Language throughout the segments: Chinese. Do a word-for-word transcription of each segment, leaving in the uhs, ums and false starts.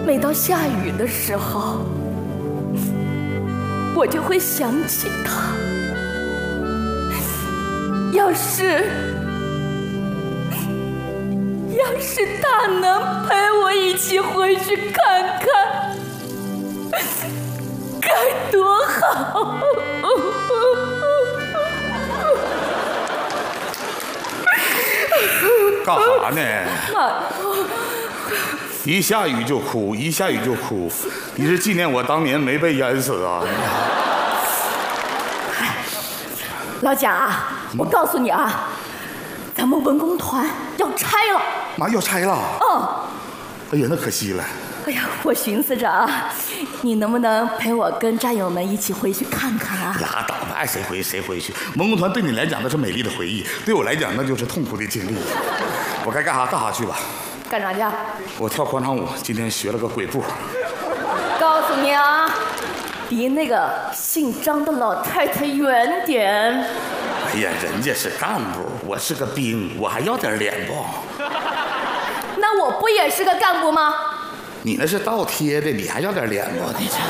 每到下雨的时候，我就会想起他。要是要是他能陪我一起回去看看，该多好！ 干啥呢？一下雨就哭，一下雨就哭，你是纪念我当年没被淹死啊？ 老蒋啊，我告诉你啊，咱们文工团要拆了。 妈，要拆了？ 嗯。 哎呀，那可惜了。 哎呀，我寻思着啊，你能不能陪我跟战友们一起回去看看啊？ 拉倒吧，爱谁回谁回去。文工团对你来讲那是美丽的回忆，对我来讲那就是痛苦的经历。我该干啥干啥去吧。 干啥去？ 我跳广场舞，今天学了个鬼步。 告诉你啊，离那个姓张的老太太远点。 哎呀，人家是干部，我是个兵，我还要点脸不？ 那我不也是个干部吗？ 你那是倒贴的，你还要点脸不？你这。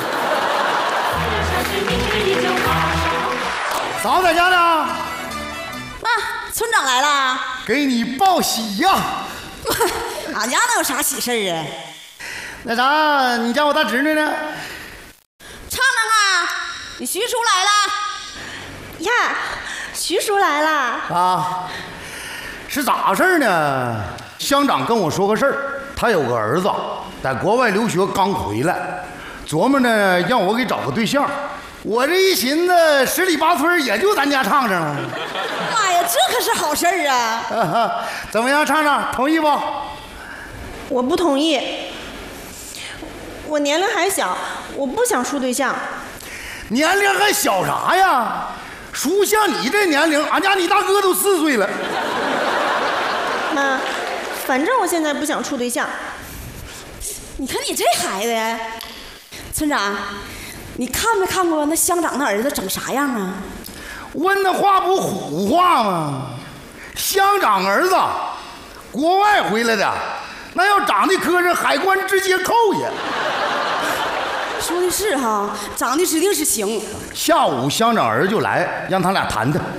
嫂子在家呢？啊， 村长来了， 给你报喜呀！ 俺家能有啥喜事啊？ 那啥，你家我大侄女呢？ 唱唱看，你徐叔来了呀，徐叔来了啊！是咋事呢？乡长跟我说个事儿，他有个儿子在国外留学刚回来，琢磨呢让我给找个对象。我这一寻思，十里八村也就咱家唱唱了。 妈呀，这可是好事儿啊！ 啊怎么样，唱唱同意不？ 我不同意，我年龄还小，我不想处对象。 年龄还小啥呀？叔像你这年龄，俺家你大哥都四岁了。 妈，反正我现在不想处对象。 你看你这孩子，村长，你看没看过那乡长的儿子长啥样啊？ 问那话不虎话吗？乡长儿子，国外回来的，那要长得磕碜，海关直接扣下。 说的是哈，长得指定是行。 下午乡长儿子就来，让他俩谈谈。